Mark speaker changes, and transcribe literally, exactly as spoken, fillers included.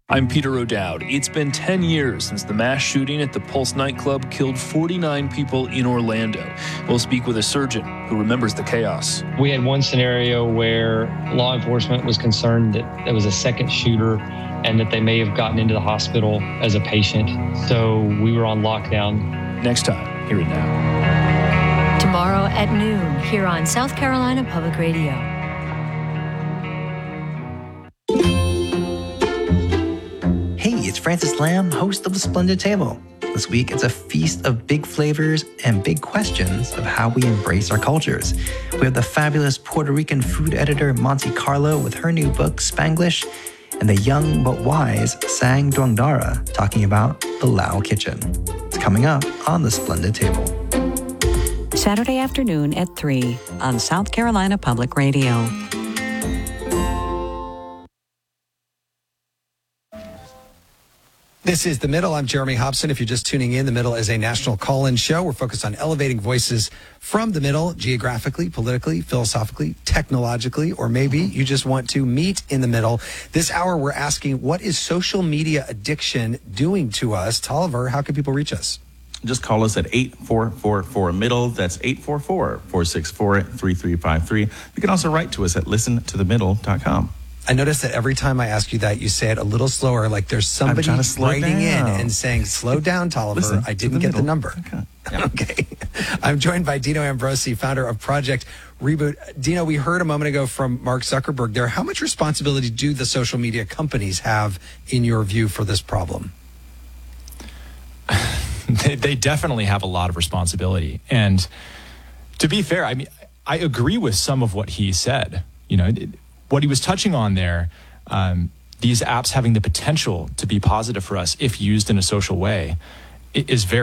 Speaker 1: I'm Peter O'Dowd. It's been ten years since the mass shooting at the Pulse nightclub killed forty-nine people in Orlando. We'll speak with a surgeon who remembers the chaos.
Speaker 2: We had one scenario where law enforcement was concerned that there was a second shooter and that they may have gotten into the hospital as a patient. So we were on lockdown.
Speaker 1: Next time, hear it now.
Speaker 3: Tomorrow at noon, here on South Carolina Public Radio.
Speaker 4: Hey, it's Francis Lamb, host of The Splendid Table. This week, it's a feast of big flavors and big questions of how we embrace our cultures. We have the fabulous Puerto Rican food editor Monte Carlo with her new book, Spanglish, and the young but wise Sang Duangdara talking about the Lao kitchen. It's coming up on The Splendid Table.
Speaker 5: Saturday afternoon at three on South Carolina Public Radio.
Speaker 6: This is The Middle. I'm Jeremy Hobson. If you're just tuning in, The Middle is a national call-in show. We're focused on elevating voices from the middle, geographically, politically, philosophically, technologically, or maybe you just want to meet in the middle. This hour, we're asking, what is social media addiction doing to us? Tolliver, how can people reach us?
Speaker 7: Just call us at eight four four four middle. That's eight four four, four six four, three three five three. You can also write to us at listen to the middle dot com.
Speaker 6: I notice that every time I ask you that, you say it a little slower, like there's somebody writing in and saying, slow down, Tolliver.
Speaker 7: Listen
Speaker 6: I didn't
Speaker 7: the
Speaker 6: get
Speaker 7: middle.
Speaker 6: the number.
Speaker 7: Okay. Yeah.
Speaker 6: Okay. I'm joined by Dino Ambrosi, founder of Project Reboot. Dino, we heard a moment ago from Mark Zuckerberg there. How much responsibility do the social media companies have, in your view, for this problem?
Speaker 8: They, they definitely have a lot of responsibility. And to be fair, I mean, I agree with some of what he said. You know, it, what he was touching on there, um, these apps having the potential to be positive for us if used in a social way, is very